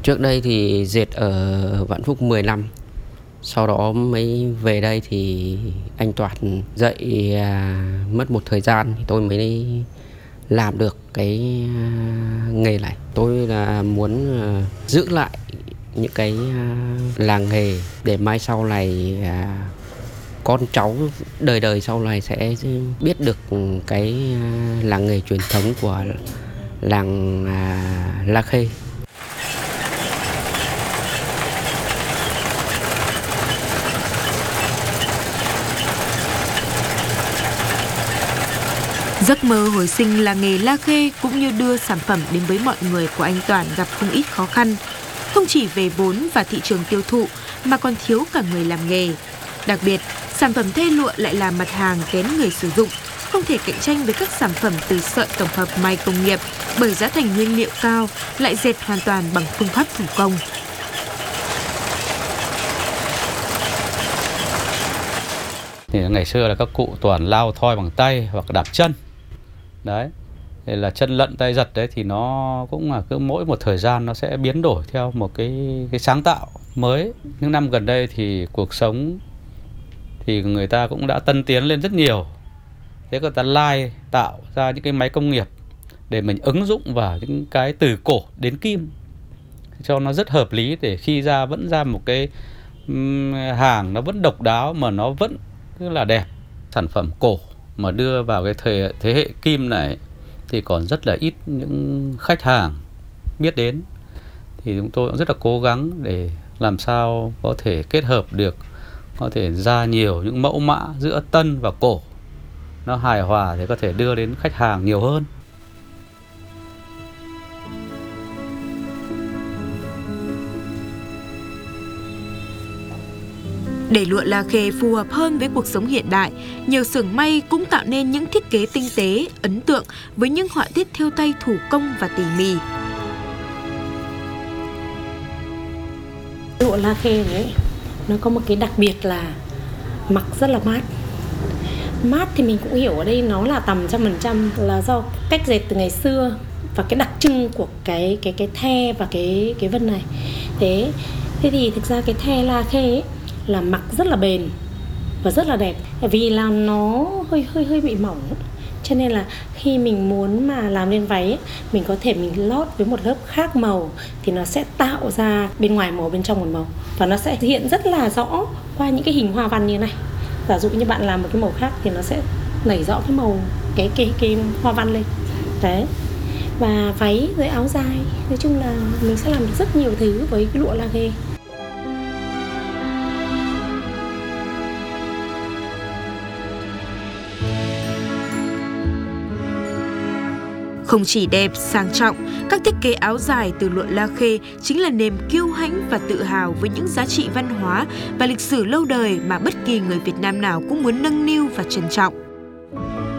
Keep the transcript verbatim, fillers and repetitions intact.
Trước đây thì dệt ở Vạn Phúc mười năm. Sau đó mới về đây thì anh Toàn dạy à, mất một thời gian thì tôi mới làm được cái à, nghề này. Tôi là muốn à, giữ lại những cái à, làng nghề để mai sau này à, con cháu đời đời sau này sẽ biết được cái à, làng nghề truyền thống của làng à, La Khê. Giấc mơ hồi sinh làng nghề La Khê cũng như đưa sản phẩm đến với mọi người của anh Toàn gặp không ít khó khăn. Không chỉ về vốn và thị trường tiêu thụ mà còn thiếu cả người làm nghề. Đặc biệt, sản phẩm tơ lụa lại là mặt hàng kén người sử dụng, không thể cạnh tranh với các sản phẩm từ sợi tổng hợp may công nghiệp bởi giá thành nguyên liệu cao, lại dệt hoàn toàn bằng phương pháp thủ công. Thì ngày xưa là các cụ toàn lao thoi bằng tay hoặc đạp chân. Đấy, thì là chân lận tay giật đấy thì nó cũng là cứ mỗi một thời gian nó sẽ biến đổi theo một cái cái sáng tạo mới. Những năm gần đây thì cuộc sống thì người ta cũng đã tân tiến lên rất nhiều. Thế người ta lai tạo ra những cái máy công nghiệp để mình ứng dụng vào những cái từ cổ đến kim cho nó rất hợp lý, để khi ra vẫn ra một cái um, hàng nó vẫn độc đáo mà nó vẫn rất là đẹp. Sản phẩm cổ mà đưa vào cái thời, thế hệ kim này thì còn rất là ít những khách hàng biết đến. Thì chúng tôi cũng rất là cố gắng để làm sao có thể kết hợp được, có thể ra nhiều những mẫu mã giữa tân và cổ nó hài hòa để có thể đưa đến khách hàng nhiều hơn. Để lụa La Khê phù hợp hơn với cuộc sống hiện đại, nhiều xưởng may cũng tạo nên những thiết kế tinh tế, ấn tượng với những họa tiết thêu tay thủ công và tỉ mỉ. Lụa La Khê đấy, nó có một cái đặc biệt là mặc rất là mát. Mát thì mình cũng hiểu ở đây nó là tầm trăm phần trăm là do cách dệt từ ngày xưa và cái đặc trưng của cái cái cái the và cái cái vân này. Thế thế thì thực ra cái the La Khê ấy, là mặc rất là bền và rất là đẹp, vì là nó hơi hơi hơi bị mỏng, cho nên là khi mình muốn mà làm lên váy ấy, mình có thể mình lót với một lớp khác màu thì nó sẽ tạo ra bên ngoài màu bên trong một màu, và nó sẽ hiện rất là rõ qua những cái hình hoa văn như này. Giả dụ như bạn làm một cái màu khác thì nó sẽ nảy rõ cái màu cái cái cái hoa văn lên đấy. Và váy với áo dài, nói chung là mình sẽ làm được rất nhiều thứ với cái lụa La Khê. Không chỉ đẹp, sang trọng, các thiết kế áo dài từ lụa La Khê chính là niềm kiêu hãnh và tự hào với những giá trị văn hóa và lịch sử lâu đời mà bất kỳ người Việt Nam nào cũng muốn nâng niu và trân trọng.